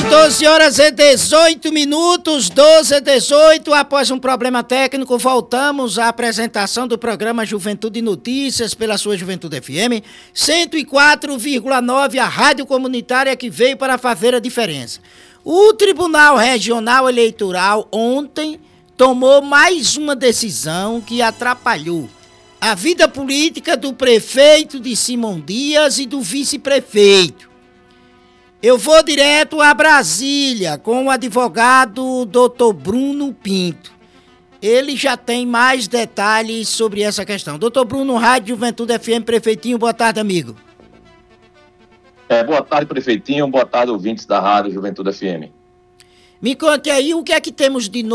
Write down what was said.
12 horas e 18 minutos, 12 e 18. Após um problema técnico, voltamos à apresentação do programa Juventude Notícias pela sua Juventude FM 104,9, a rádio comunitária que veio para fazer a diferença. O Tribunal Regional Eleitoral ontem tomou mais uma decisão que atrapalhou a vida política do prefeito de Simão Dias e do vice-prefeito. Eu vou direto a Brasília com o advogado Dr. Bruno Pinto. Ele já tem mais detalhes sobre essa questão. Dr. Bruno, Rádio Juventude FM, prefeitinho, boa tarde, amigo. Boa tarde, prefeitinho, boa tarde, ouvintes da Rádio Juventude FM. Me conte aí o que é que temos de novo